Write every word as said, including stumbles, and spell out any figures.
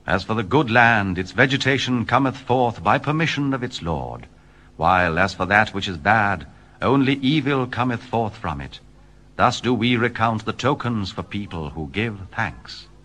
As for the good land, its vegetation cometh forth by permission of its Lord, while as for that which is bad, only evil cometh forth from it. Thus do we recount the tokens for people who give thanks.